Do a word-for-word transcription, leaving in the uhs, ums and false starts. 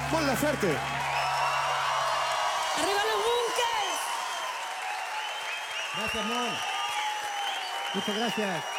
Mon Laferte. ¡Arriba los bunkers! Gracias, Mon. Muchas gracias.